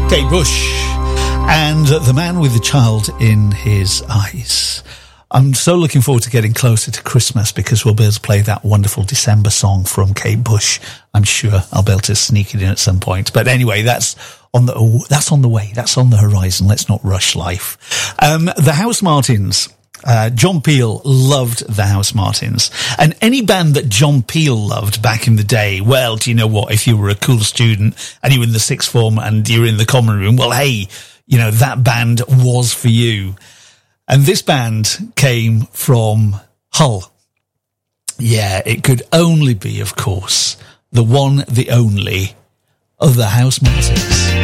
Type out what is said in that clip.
Kate Bush and The Man with the Child in His Eyes. I'm so looking forward to getting closer to Christmas because we'll be able to play that wonderful December song from Kate Bush. I'm sure I'll be able to sneak it in at some point. But anyway, that's on the way. That's on the horizon. Let's not rush life. The Housemartins. John Peel loved the Housemartins. And any band that John Peel loved back in the day, well, do you know what? If you were a cool student and you were in the sixth form and you were in the common room, well, hey, you know, that band was for you. And this band came from Hull. Yeah, it could only be, of course, the one, the only of the Housemartins.